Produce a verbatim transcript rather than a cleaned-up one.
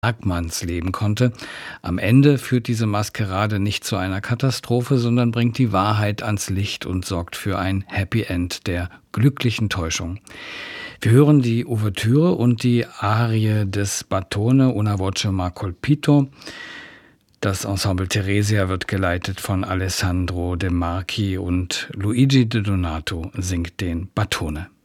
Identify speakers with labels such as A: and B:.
A: Bergmanns leben konnte. Am Ende führt diese Maskerade nicht zu einer Katastrophe, sondern bringt die Wahrheit ans Licht und sorgt für ein Happy End der glücklichen Täuschung. Wir hören die Ouvertüre und die Arie des Battone Una voce m'ha colpito. Das Ensemble Theresia wird geleitet von Alessandro De Marchi und Luigi De Donato singt den Battone.